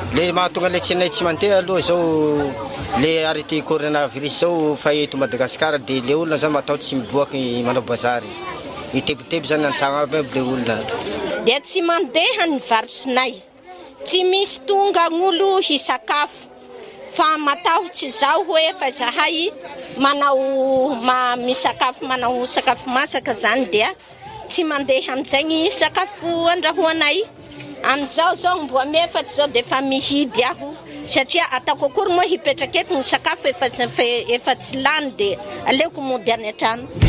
Le mahatonga le tsinay tsy mandeha aloha zao le arrêté coronavirus zao fa eto Madagasikara dia le olona zany matahotra tsy miboaky manao bazary. Itebiteby zany an-tsagno aby le olona. Dia tsy mandeha ny varosinay. Tsy misy tonga gn'olo hisakafo. Fa matahotra izao hoe efa zahay manao misakafo manao sakafo masaka zany dia tsy mandeha amin'izay sakafo andrahoanay. Amin'izao zao mbo amefaty zao dia efa mihidy aho satria ataoko akory moa hipetraka eto ny sakafo efa tsy lany dia aleoko mody any an-trano.